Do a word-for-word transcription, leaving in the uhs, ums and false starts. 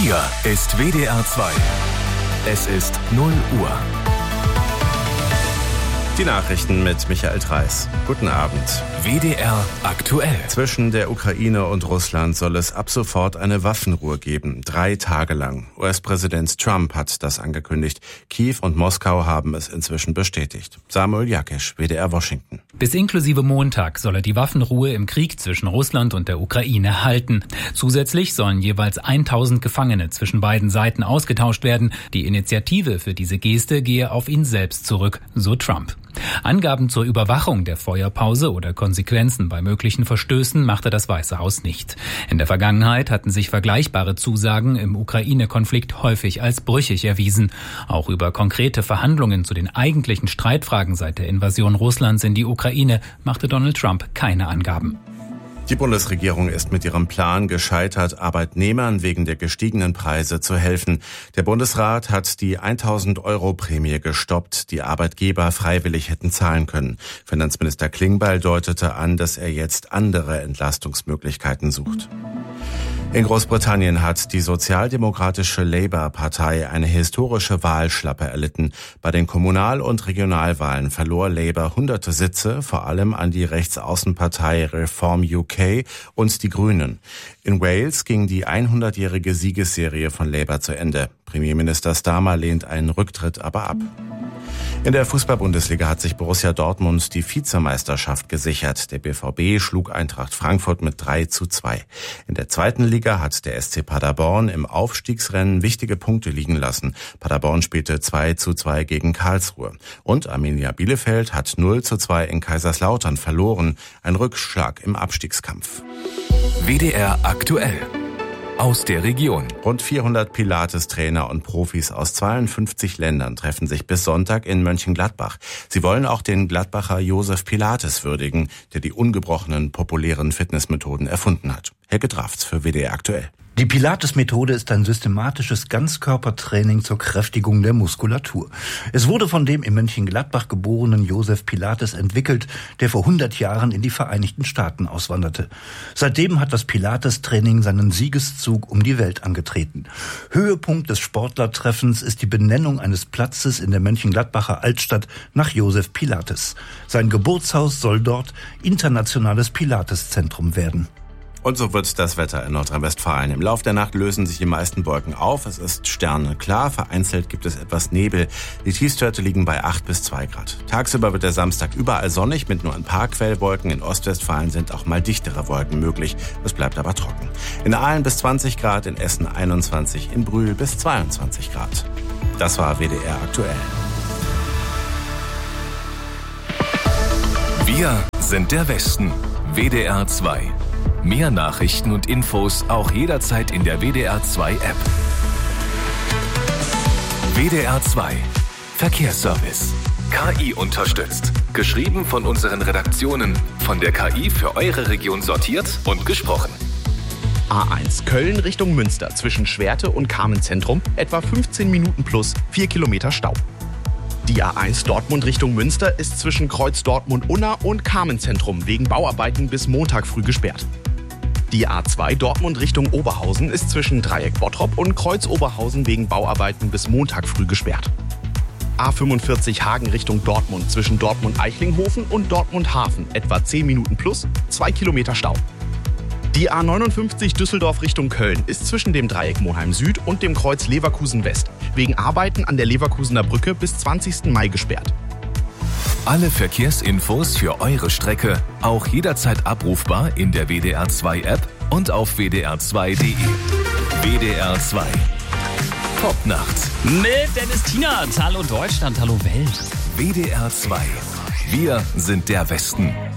Hier ist W D R zwei. Es ist null Uhr. Die Nachrichten mit Michael Treis. Guten Abend. W D R aktuell. Zwischen der Ukraine und Russland soll es ab sofort eine Waffenruhe geben. Drei Tage lang. U S-Präsident Trump hat das angekündigt. Kiew und Moskau haben es inzwischen bestätigt. Samuel Jakisch, W D R Washington. Bis inklusive Montag soll er die Waffenruhe im Krieg zwischen Russland und der Ukraine halten. Zusätzlich sollen jeweils tausend Gefangene zwischen beiden Seiten ausgetauscht werden. Die Initiative für diese Geste gehe auf ihn selbst zurück, so Trump. Angaben zur Überwachung der Feuerpause oder Konsequenzen bei möglichen Verstößen machte das Weiße Haus nicht. In der Vergangenheit hatten sich vergleichbare Zusagen im Ukraine-Konflikt häufig als brüchig erwiesen. Auch über konkrete Verhandlungen zu den eigentlichen Streitfragen seit der Invasion Russlands in die Ukraine machte Donald Trump keine Angaben. Die Bundesregierung ist mit ihrem Plan gescheitert, Arbeitnehmern wegen der gestiegenen Preise zu helfen. Der Bundesrat hat die tausend Euro Prämie gestoppt, die Arbeitgeber freiwillig hätten zahlen können. Finanzminister Klingbeil deutete an, dass er jetzt andere Entlastungsmöglichkeiten sucht. In Großbritannien hat die sozialdemokratische Labour-Partei eine historische Wahlschlappe erlitten. Bei den Kommunal- und Regionalwahlen verlor Labour hunderte Sitze, vor allem an die Rechtsaußenpartei Reform U K und die Grünen. In Wales ging die hundertjährige Siegesserie von Labour zu Ende. Premierminister Starmer lehnt einen Rücktritt aber ab. In der Fußball-Bundesliga hat sich Borussia Dortmund die Vizemeisterschaft gesichert. Der B V B schlug Eintracht Frankfurt mit drei zu zwei. In der zweiten Liga hat der S C Paderborn im Aufstiegsrennen wichtige Punkte liegen lassen. Paderborn spielte zwei zu zwei gegen Karlsruhe. Und Arminia Bielefeld hat null zu zwei in Kaiserslautern verloren. Ein Rückschlag im Abstiegskampf. W D R aktuell. Aus der Region. Rund vierhundert Pilates-Trainer und Profis aus zweiundfünfzig Ländern treffen sich bis Sonntag in Mönchengladbach. Sie wollen auch den Gladbacher Josef Pilates würdigen, der die ungebrochenen populären Fitnessmethoden erfunden hat. Helge Drafts für W D R aktuell. Die Pilates-Methode ist ein systematisches Ganzkörpertraining zur Kräftigung der Muskulatur. Es wurde von dem in Mönchengladbach geborenen Josef Pilates entwickelt, der vor hundert Jahren in die Vereinigten Staaten auswanderte. Seitdem hat das Pilates-Training seinen Siegeszug um die Welt angetreten. Höhepunkt des Sportlertreffens ist die Benennung eines Platzes in der Mönchengladbacher Altstadt nach Josef Pilates. Sein Geburtshaus soll dort internationales Pilates-Zentrum werden. Und so wird das Wetter in Nordrhein-Westfalen. Im Lauf der Nacht lösen sich die meisten Wolken auf. Es ist sterneklar. Vereinzelt gibt es etwas Nebel. Die Tiefstwerte liegen bei acht bis zwei Grad. Tagsüber wird der Samstag überall sonnig mit nur ein paar Quellwolken. In Ostwestfalen sind auch mal dichtere Wolken möglich. Es bleibt aber trocken. In Aalen bis zwanzig Grad, in Essen einundzwanzig, in Brühl bis zweiundzwanzig Grad. Das war W D R aktuell. Wir sind der Westen. W D R zwei. Mehr Nachrichten und Infos auch jederzeit in der W D R zwei App. W D R zwei Verkehrsservice. K I unterstützt. Geschrieben von unseren Redaktionen. Von der K I für eure Region sortiert und gesprochen. A eins Köln Richtung Münster zwischen Schwerte und Carmenzentrum. Etwa fünfzehn Minuten plus vier Kilometer Stau. Die A eins Dortmund Richtung Münster ist zwischen Kreuz Dortmund-Unna und Carmenzentrum wegen Bauarbeiten bis Montag früh gesperrt. Die A zwei Dortmund Richtung Oberhausen ist zwischen Dreieck Bottrop und Kreuz Oberhausen wegen Bauarbeiten bis Montag früh gesperrt. A fünfundvierzig Hagen Richtung Dortmund zwischen Dortmund-Eichlinghofen und Dortmund-Hafen etwa zehn Minuten plus zwei Kilometer Stau. Die A neunundfünfzig Düsseldorf Richtung Köln ist zwischen dem Dreieck Monheim Süd und dem Kreuz Leverkusen West wegen Arbeiten an der Leverkusener Brücke bis zwanzigsten Mai gesperrt. Alle Verkehrsinfos für eure Strecke auch jederzeit abrufbar in der W D R zwei App und auf w d r zwei punkt d e. W D R zwei. Top-Nacht. Mit Dennis Tienert. Hallo Deutschland, hallo Welt. W D R zwei. Wir sind der Westen.